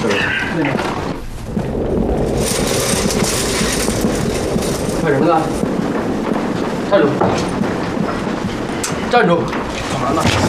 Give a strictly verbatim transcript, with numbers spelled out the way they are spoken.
那边。干什么呢？站住！站住！干嘛呢？